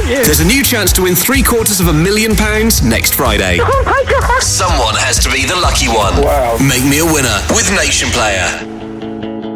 you. There's a new chance to win £750,000 next Friday. Oh my God. Someone has to be the lucky one. Wow. Make me a winner with Nation Player.